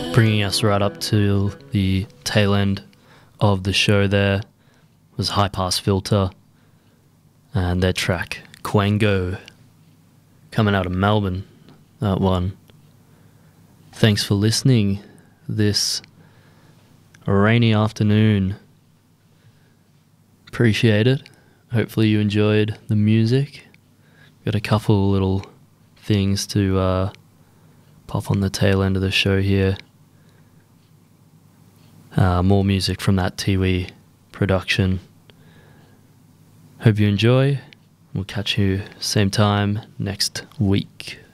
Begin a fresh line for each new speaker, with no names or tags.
Bringing us right up to the tail end of the show there was High Pass Filter and their track Quango, coming out of Melbourne, that one. Thanks for listening this rainy afternoon. Appreciate it. Hopefully you enjoyed the music. Got a couple little things to pop on the tail end of the show here. More music from that Tiwi production. Hope you enjoy. We'll catch you same time next week.